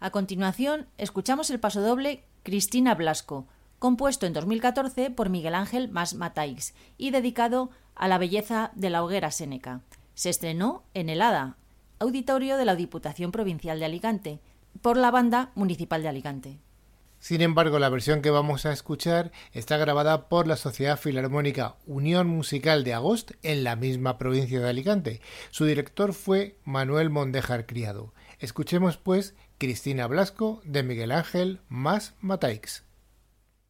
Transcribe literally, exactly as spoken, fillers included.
A continuación, escuchamos el pasodoble Cristina Blasco, compuesto en dos mil catorce por Miguel Ángel Mas Mataix y dedicado a la belleza de la hoguera Séneca. Se estrenó en el ADA, auditorio de la Diputación Provincial de Alicante, por la Banda Municipal de Alicante. Sin embargo, la versión que vamos a escuchar está grabada por la Sociedad Filarmónica Unión Musical de Agost en la misma provincia de Alicante. Su director fue Manuel Mondéjar Criado. Escuchemos pues Cristina Blasco de Miguel Ángel Mas Mataix.